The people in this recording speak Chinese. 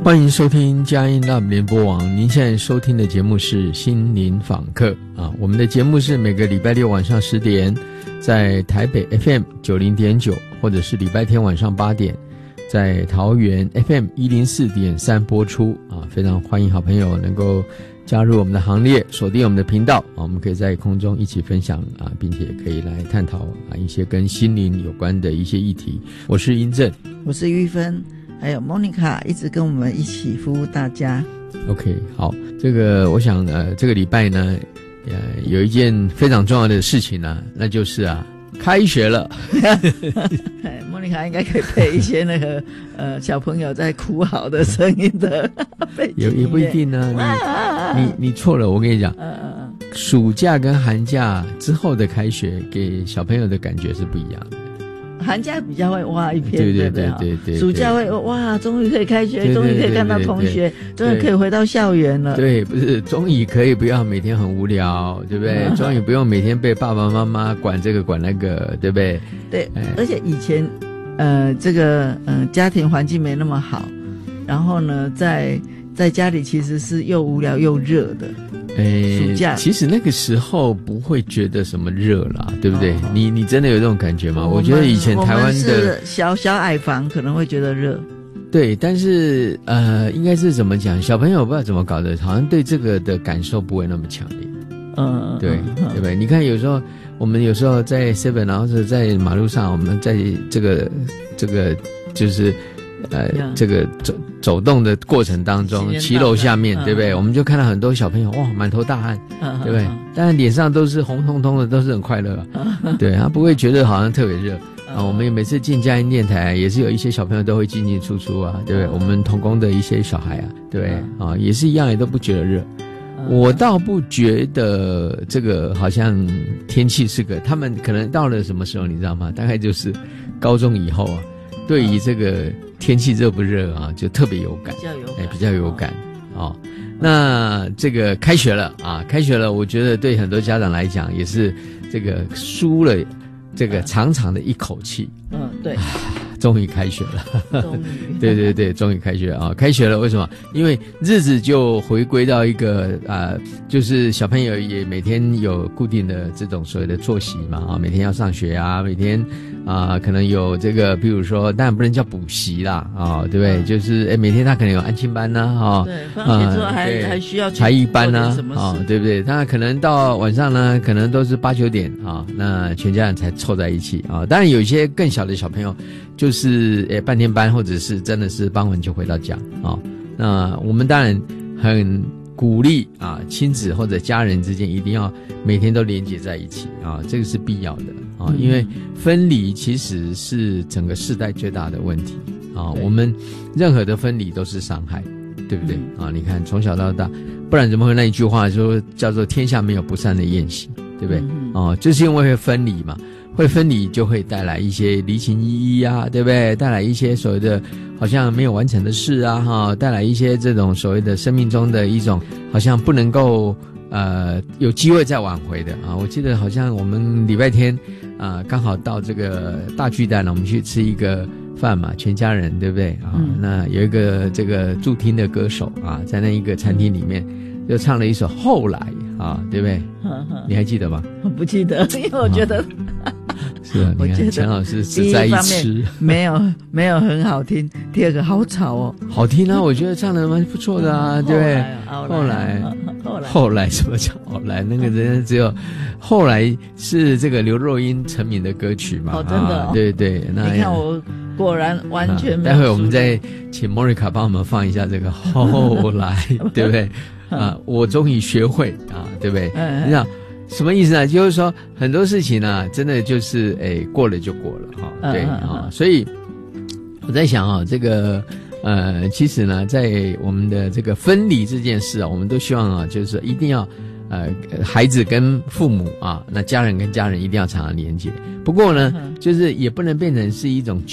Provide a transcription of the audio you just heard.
欢迎收听佳音 Love 联播网，您现在收听的节目是心灵访客啊。我们的节目是每个礼拜六晚上10点在台北 FM 90.9，或者是礼拜天晚上8点在桃园 FM 104.3播出啊。非常欢迎好朋友能够加入我们的行列，锁定我们的频道啊。我们可以在空中一起分享啊，并且可以来探讨啊一些跟心灵有关的一些议题。我是英正， 我是玉芬。还有 Monica 一直跟我们一起服务大家。 OK， 好，这个我想这个礼拜呢有一件非常重要的事情呢，那就是开学了。 Monica 应该可以配一些那个小朋友在哭嚎的声音的背景音乐。 也不一定呢，你错了，我跟你讲，暑假跟寒假之后的开学给小朋友的感觉是不一样的。 寒假比较会哇一片， 对， 暑假会哇，终于可以开学，终于可以看到同学，终于可以回到校园了。 对，不是，终于可以不要每天很无聊，对不对？终于不用每天被爸爸妈妈管这个管那个，对不对？对， 而且以前这个家庭环境没那么好，然后呢在家里其实是又无聊又热的。暑假其实那个时候不会觉得什么热啦，对不对？你真的有这种感觉吗？我觉得以前台湾的是小矮房可能会觉得热， 对，但是应该是怎么讲？小朋友不知道怎么搞的，好像对这个的感受不会那么强烈。对不对？你看有时候我们有时候在 Seven， 然后是在马路上，我们在这个就是这个走动的过程当中，骑楼下面，对不对？我们就看到很多小朋友哇，满头大汗，对不对？当然脸上都是红彤彤的，都是很快乐，对，他不会觉得好像特别热啊。我们每次进佳音电台，也是有一些小朋友都会进进出出啊，对不对？我们同工的一些小孩啊，对不对啊，也是一样，也都不觉得热。我倒不觉得这个好像天气是个，他们可能到了什么时候你知道吗？大概就是高中以后啊，对于这个天气热不热啊，就特别有感，比较有感哦。那这个开学了啊，开学了，我觉得对很多家长来讲也是这个舒了这个长长的一口气。对。终于开学了，对，终于开学啊！开学了，为什么？因为日子就回归到一个就是小朋友也每天有固定的这种所谓的作息嘛啊，每天要上学啊，每天可能有这个，比如说，当然不能叫补习啦啊，对不对？就是每天他可能有安亲班呐， 对，放学之后还需要才艺班呐，对不对？他可能到晚上呢，可能都是8、9点啊，那全家人才凑在一起啊。当然有一些更小的小朋友，就是半天班，或者是真的是傍晚就回到家啊。那我们当然很鼓励啊，亲子或者家人之间一定要每天都连结在一起啊，这个是必要的啊，因为分离其实是整个世代最大的问题啊。我们任何的分离都是伤害，对不对啊？你看从小到大，不然怎么会那一句话说叫做天下没有不散的宴席，对不对？就是因为会分离嘛。会分离就会带来一些离情依依啊，对不对？带来一些所谓的好像没有完成的事啊，带来一些这种所谓的生命中的一种好像不能够有机会再挽回的啊。我记得好像我们礼拜天刚好到这个大巨蛋了，我们去吃一个饭嘛，全家人，对不对啊？那有一个这个驻听的歌手啊，在那一个餐厅里面就唱了一首《后来》啊，对不对？你还记得吗？ 我不记得，因为我觉得是啊，你看陈老师只在意吃， 没有很好听。第二个好吵哦， 好听啊，我觉得唱的蛮不错的啊，对不对？后来什么叫后来？那个人只有后来是这个刘若英成名的歌曲嘛？ 真的， 对。那你看我果然完全没有。 待会我们再请 Monica 帮我们放一下这个后来，对不对？我终于学会啊，对不对？你知道什么意思呢？就是说很多事情呢，真的就是过了就过了哈，对啊。所以我在想啊，这个其实呢，在我们的这个分离这件事啊，我们都希望啊，就是说一定要孩子跟父母啊，那家人跟家人一定要常常连接。不过呢，就是也不能变成是一种